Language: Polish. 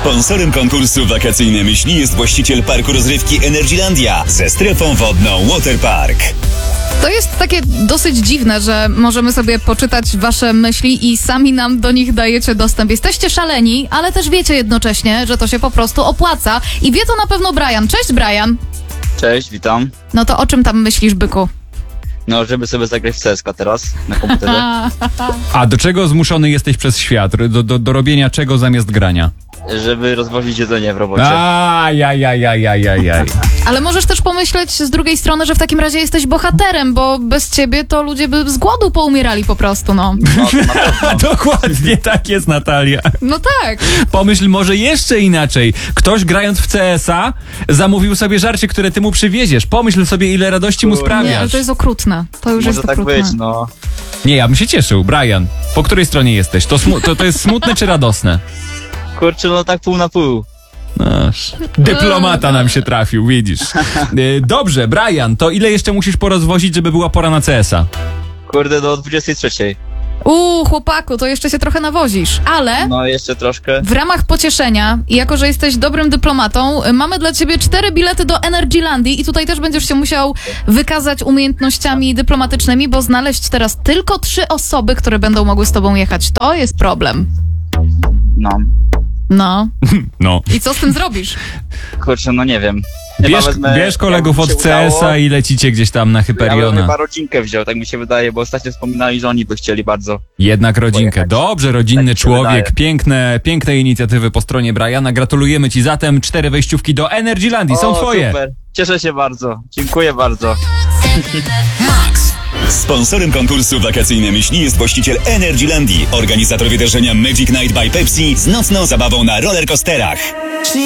Sponsorem konkursu Wakacyjne Myśli jest właściciel parku rozrywki Energylandia ze strefą wodną Waterpark. To jest takie dosyć dziwne, że możemy sobie poczytać wasze myśli i sami nam do nich dajecie dostęp. Jesteście szaleni, ale też wiecie jednocześnie, że to się po prostu opłaca. I wie to na pewno Brian. Cześć, Brian. Cześć, witam. No to o czym tam myślisz, byku? No, żeby sobie zagrać w CS:GO teraz na komputerze. A do czego zmuszony jesteś przez świat? Do robienia czego zamiast grania? Żeby rozwozić jedzenie w robocie. Ajajajajajajaj. Ale możesz też pomyśleć z drugiej strony, że w takim razie jesteś bohaterem, bo bez ciebie to ludzie by z głodu poumierali po prostu, no. Dokładnie tak jest, Natalia. No tak. Pomyśl może jeszcze inaczej. Ktoś grając w CS-a zamówił sobie żarcie, które ty mu przywieziesz. Pomyśl sobie, ile radości mu Nie, ale sprawiasz. to jest okrutne. To już Może jest tak okrutne. być, no. Nie, ja bym się cieszył. Brian, po której stronie jesteś? To jest smutne czy radosne? Kurczę, no tak pół na pół. Dyplomata nam się trafił, widzisz. Dobrze, Brian, to ile jeszcze musisz porozwozić, żeby była pora na CS-a? Kurde, do 23. Chłopaku, to jeszcze się trochę nawozisz, ale No, jeszcze troszkę. w ramach pocieszenia i jako, że jesteś dobrym dyplomatą, mamy dla ciebie 4 bilety do Energylandii i tutaj też będziesz się musiał wykazać umiejętnościami dyplomatycznymi, bo znaleźć teraz tylko 3 osoby, które będą mogły z tobą jechać, to jest problem. No. No. I co z tym zrobisz? Kurczę, no nie wiem. Chyba Bierz kolegów jakby od się udało, CS-a i lecicie gdzieś tam na ja bym Hyperiona. chyba rodzinkę wziął, tak mi się wydaje, bo ostatnio wspominali, że oni by chcieli bardzo. Jednak rodzinkę. pojechać. Dobrze, rodzinny Tak mi się człowiek. wydaje. Piękne inicjatywy po stronie Briana. Gratulujemy ci zatem. 4 wejściówki do Energylandii. Są twoje. Super. Cieszę się bardzo. Dziękuję bardzo. Sponsorem konkursu Wakacyjne Myśli jest właściciel Energylandii, organizator wydarzenia Magic Night by Pepsi z nocną zabawą na rollercoasterach.